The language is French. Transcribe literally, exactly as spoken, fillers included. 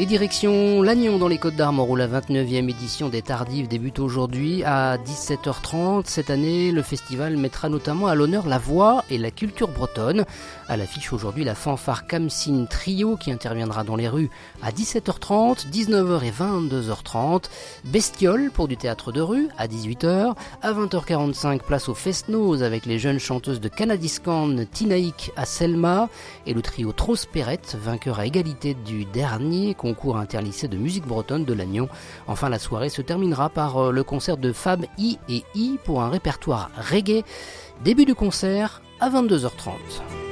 Et direction Lannion dans les Côtes-d'Armor où la vingt-neuvième édition des Tardives débute aujourd'hui à dix-sept heures trente. Cette année, le festival mettra notamment à l'honneur la voix et la culture bretonne. À l'affiche aujourd'hui, la fanfare Kamsin Trio qui interviendra dans les rues à dix-sept heures trente, dix-neuf heures et vingt-deux heures trente. Bestiole pour du théâtre de rue à dix-huit heures. À vingt heures quarante-cinq, place au Fest-Noz avec les jeunes chanteuses de Canadiscan, Tinaïk à Selma et le trio Trospérette, vainqueur à égalité du dernier concours interlycée de musique bretonne de Lannion. Enfin, la soirée se terminera par le concert de Fab I et I pour un répertoire reggae. Début du concert à vingt-deux heures trente.